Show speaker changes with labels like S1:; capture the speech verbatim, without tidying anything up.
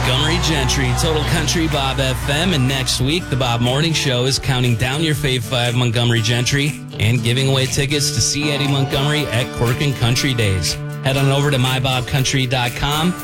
S1: Montgomery Gentry, Total Country Bob F M, and next week, the Bob Morning Show is counting down your Fave five Montgomery Gentry and giving away tickets to see Eddie Montgomery at Corkin Country Days. Head on over to my bob country dot com